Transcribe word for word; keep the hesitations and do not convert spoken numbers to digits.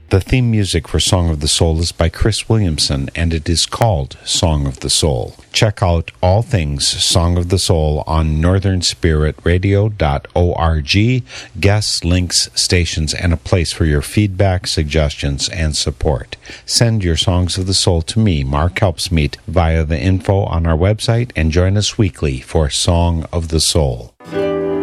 The theme music for Song of the Soul is by Chris Williamson, and it is called Song of the Soul. Check out all things Song of the Soul on northern spirit radio dot org, guests, links, stations, and a place for your feedback, suggestions, and support. Send your Songs of the Soul to me, Mark Helpsmeet, via the info on our website, and join us weekly for Song of the Soul.